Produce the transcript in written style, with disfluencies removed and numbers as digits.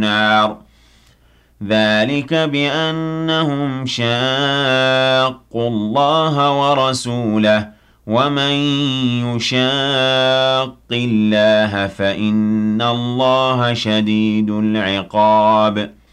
النَّارِ ذَلِكَ بِأَنَّهُمْ شَاقُّوا اللَّهَ وَرَسُولَهُ وَمَن يُشَاقِّ اللَّهَ فَإِنَّ اللَّهَ شَدِيدُ الْعِقَابِ